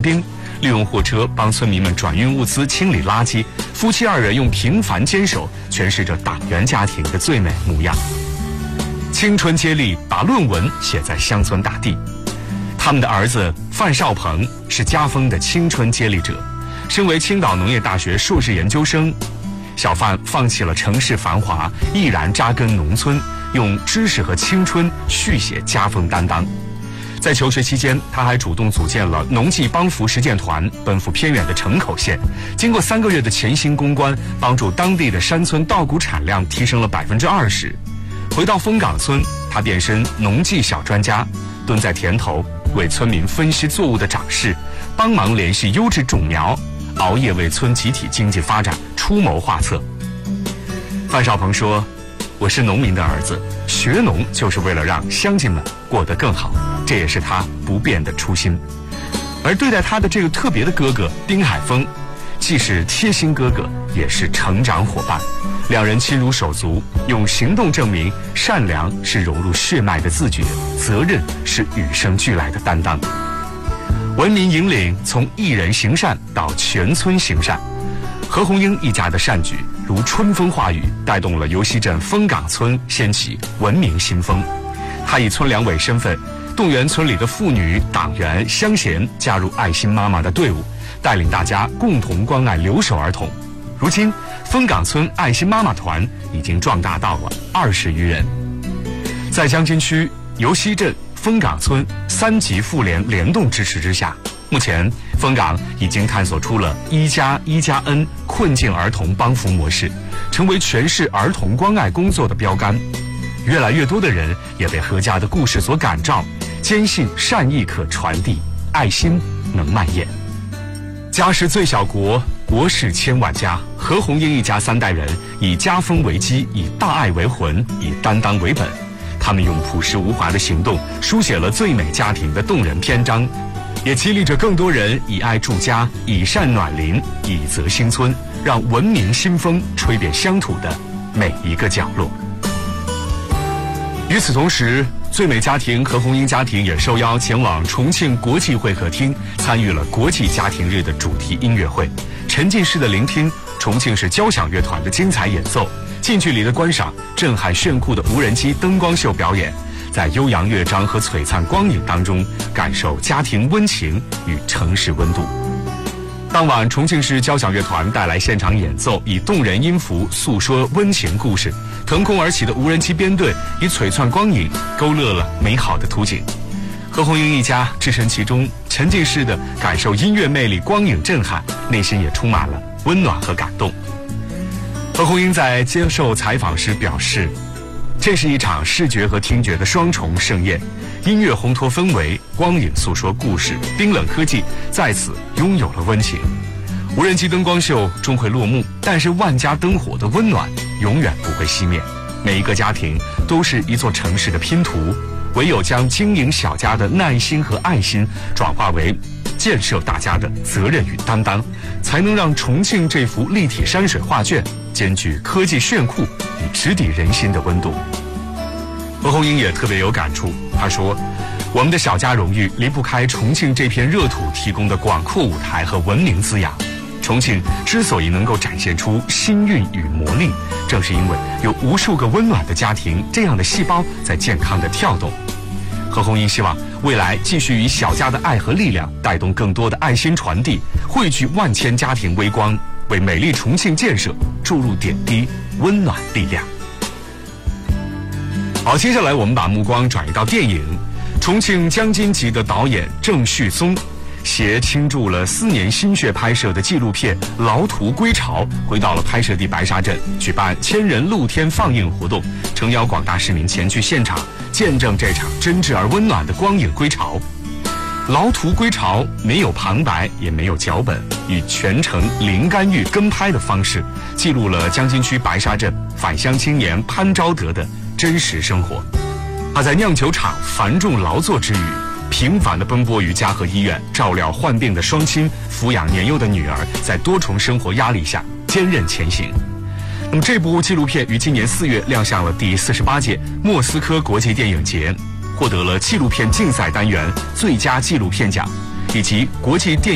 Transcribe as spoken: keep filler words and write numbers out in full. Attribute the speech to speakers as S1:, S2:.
S1: 兵，利用货车帮村民们转运物资、清理垃圾。夫妻二人用平凡坚守诠释着党员家庭的最美模样。青春接力把论文写在乡村大地。他们的儿子范少鹏是家风的青春接力者。身为青岛农业大学硕士研究生，小范放弃了城市繁华，毅然扎根农村，用知识和青春续写家风担当。在求学期间，他还主动组建了农技帮扶实践团，奔赴偏远的城口县。经过三个月的潜心攻关，帮助当地的山村稻谷产量提升了百分之二十。回到枫岗村，他变身农技小专家，蹲在田头为村民分析作物的长势，帮忙联系优质种苗，熬夜为村集体经济发展出谋划策。范少鹏说：“我是农民的儿子，学农就是为了让乡亲们过得更好，这也是他不变的初心。”而对待他的这个特别的哥哥丁海峰，既是贴心哥哥，也是成长伙伴。两人亲如手足，用行动证明善良是融入血脉的自觉，责任是与生俱来的担当。文明引领从一人行善到全村行善，何红英一家的善举如春风化雨，带动了尤溪镇枫岗村掀起文明新风。他以村两委身份，动员村里的妇女、党员、乡贤加入爱心妈妈的队伍，带领大家共同关爱留守儿童。如今，枫岗村爱心妈妈团已经壮大到了二十余人。在江津区尤溪镇、枫岗村三级妇联联动支持之下，目前枫岗已经探索出了一加一加 N 困境儿童帮扶模式，成为全市儿童关爱工作的标杆。越来越多的人也被何家的故事所感召，坚信善意可传递，爱心能蔓延。家是最小国，国是千万家。何红英一家三代人以家风为基，以大爱为魂，以担当为本。他们用朴实无华的行动书写了最美家庭的动人篇章，也激励着更多人以爱助家，以善暖邻，以泽兴村，让文明新风吹遍乡土的每一个角落。与此同时，最美家庭何红英家庭也受邀前往重庆国际会客厅，参与了国际家庭日的主题音乐会，沉浸式的聆听重庆市交响乐团的精彩演奏，近距离的观赏震撼炫酷的无人机灯光秀表演，在悠扬乐章和璀璨光影当中，感受家庭温情与城市温度。当晚，重庆市交响乐团带来现场演奏，以动人音符诉说温情故事。腾空而起的无人机编队以璀璨光影勾勒了美好的图景。何红英一家置身其中，沉浸式的感受音乐魅力、光影震撼，内心也充满了温暖和感动。何红英在接受采访时表示，这是一场视觉和听觉的双重盛宴，音乐烘托氛围，光影诉说故事，冰冷科技在此拥有了温情。无人机灯光秀终会落幕，但是万家灯火的温暖永远不会熄灭。每一个家庭都是一座城市的拼图，唯有将经营小家的耐心和爱心转化为建设大家的责任与担当，才能让重庆这幅立体山水画卷兼具科技炫酷与直抵人心的温度。何红英也特别有感触，她说：“我们的小家荣誉离不开重庆这片热土提供的广阔舞台和文明滋养。重庆之所以能够展现出新韵与魔力，正是因为有无数个温暖的家庭，这样的细胞在健康的跳动。”何红英希望未来继续以小家的爱和力量，带动更多的爱心传递，汇聚万千家庭微光，为美丽重庆建设注入点滴温暖力量。好，接下来我们把目光转移到电影。重庆江津籍的导演郑旭松携倾注了四年心血拍摄的纪录片《劳图归巢》，回到了拍摄地白沙镇，举办千人露天放映活动，诚邀广大市民前去现场，见证这场真挚而温暖的光影归巢。《劳图归巢》没有旁白，也没有脚本，以全程零干预跟拍的方式，记录了江津区白沙镇返乡青年潘昭德的真实生活。他在酿酒厂繁重劳作之余，频繁地奔波于家和医院，照料患病的双亲，抚养年幼的女儿，在多重生活压力下坚韧前行。那么这部纪录片于今年四月亮相了第四十八届莫斯科国际电影节，获得了纪录片竞赛单元最佳纪录片奖以及国际电影